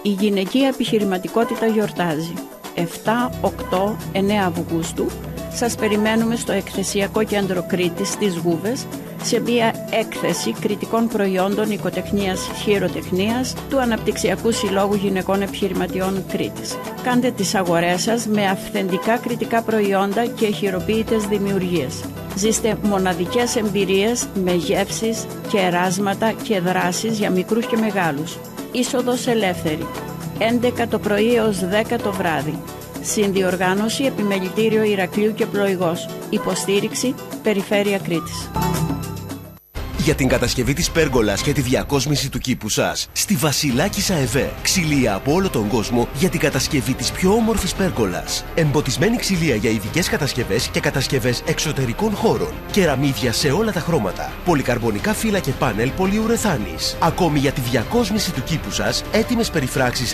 Η γυναικεία επιχειρηματικότητα γιορτάζει. 7, 8, 9 Αυγούστου σας περιμένουμε στο Εκθεσιακό Κέντρο Κρήτης στις Γούβες σε μια έκθεση κριτικών προϊόντων οικοτεχνίας χειροτεχνίας του Αναπτυξιακού Συλλόγου Γυναικών Επιχειρηματιών Κρήτης. Κάντε τις αγορές σας με αυθεντικά κριτικά προϊόντα και χειροποίητες δημιουργίες. Ζήστε μοναδικές εμπειρίες με γεύσεις, κεράσματα και δράσεις για μικρούς και μεγάλους. Είσοδος ελεύθερη. 11 το πρωί έως 10 το βράδυ. Συνδιοργάνωση Επιμελητήριο Ηρακλείου και Πλοηγός. Υποστήριξη Περιφέρεια Κρήτης. Για την κατασκευή της πέργολας και τη διακόσμηση του κήπου σας, στη Βασιλάκισσα ΕΒΕ. Ξυλία από όλο τον κόσμο για την κατασκευή της πιο όμορφης πέργολας. Εμποτισμένη ξυλία για ειδικές κατασκευές και κατασκευές εξωτερικών χώρων. Κεραμίδια σε όλα τα χρώματα. Πολυκαρμπονικά φύλλα και πάνελ πολυουρεθάνης. Ακόμη για τη διακόσμηση του κήπου σας, έτοιμες περιφράξεις